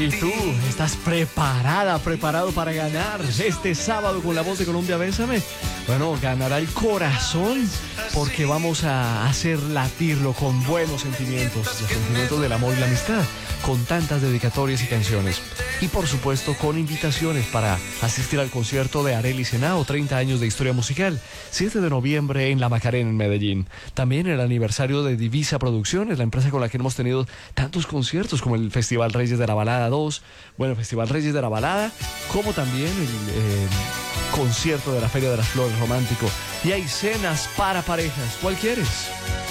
¿Y tú estás preparado para ganar este sábado con La Voz de Colombia? Bésame. Bueno, ganará el corazón porque vamos a hacer latirlo con buenos sentimientos, los sentimientos del amor y la amistad, con tantas dedicatorias y canciones. Y por supuesto con invitaciones para asistir al concierto de Arelis Henao, 30 años de historia musical, 7 de noviembre en La Macarena en Medellín. También el aniversario de Divisa Producciones, la empresa con la que hemos tenido tantos conciertos como el Festival Reyes de la Balada 2, bueno, Festival Reyes de la Balada, como también el concierto de la Feria de las Flores romántico. Y hay cenas para parejas. ¿Cuál quieres?